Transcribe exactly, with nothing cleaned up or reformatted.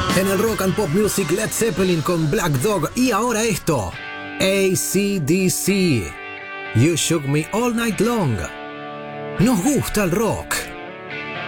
En el Rock and Pop Music, Led Zeppelin con Black Dog. Y ahora esto, A C D C, You Shook Me All Night Long. Nos gusta el rock.